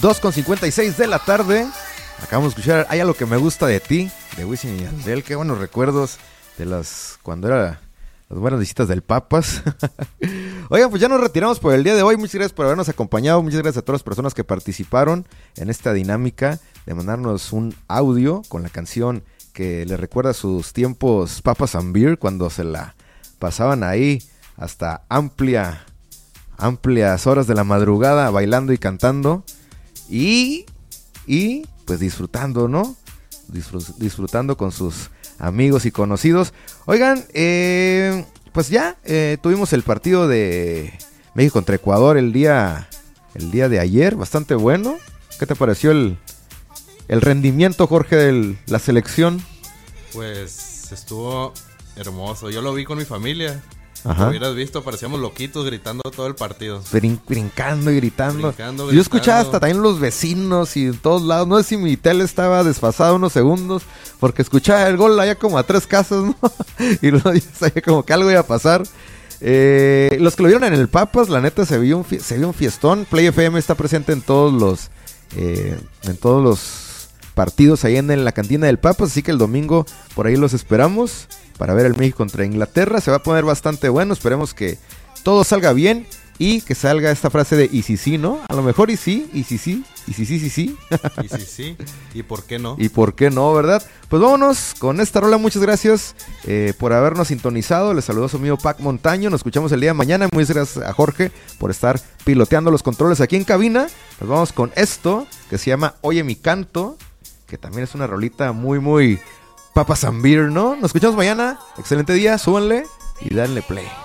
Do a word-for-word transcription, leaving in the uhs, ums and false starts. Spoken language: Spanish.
dos con cincuenta y seis de la tarde. Acabamos de escuchar Hay algo que me gusta de ti, de Wisin y Yandel. Qué buenos recuerdos de las cuando era las buenas visitas del Papas. Oigan, pues ya nos retiramos por el día de hoy. Muchas gracias por habernos acompañado. Muchas gracias a todas las personas que participaron en esta dinámica de mandarnos un audio con la canción que les recuerda sus tiempos Papas and Beer, cuando se la pasaban ahí hasta amplia, amplias horas de la madrugada bailando y cantando y, y pues disfrutando, ¿no? Disfrut- disfrutando con sus amigos y conocidos. Oigan, eh, pues ya eh, tuvimos el partido de México contra Ecuador el día, el día de ayer, bastante bueno. ¿Qué te pareció el, el rendimiento, Jorge, de la selección? Pues estuvo hermoso. Yo lo vi con mi familia. Ajá. Lo hubieras visto, parecíamos loquitos gritando todo el partido. Brin- brincando y gritando. Brincando, Yo escuchaba gritando. hasta también los vecinos y en todos lados. No sé si mi tele estaba desfasada unos segundos, porque escuchaba el gol allá como a tres casas, ¿no? Y luego ya sabía como que algo iba a pasar. Eh, los que lo vieron en el Papas, la neta se vio un, fie- se vio un fiestón. Play F M está presente en todos los eh, en todos los partidos ahí en, en la cantina del Papas, así que el domingo por ahí los esperamos para ver el México contra Inglaterra. Se va a poner bastante bueno, esperemos que todo salga bien y que salga esta frase de y si sí, ¿no? A lo mejor y sí, y si sí, y si sí, sí, sí. Y sí, sí. ¿Y por qué no? ¿Y por qué no, verdad? Pues vámonos con esta rola. Muchas gracias eh, por habernos sintonizado. Les saludo a su amigo Pac Montaño. Nos escuchamos el día de mañana. Muchas gracias a Jorge por estar piloteando los controles aquí en cabina. Nos vamos con esto que se llama Oye mi canto, que también es una rolita muy, muy Papas and Beer, ¿no? Nos escuchamos mañana. Excelente día. Súbanle y danle play.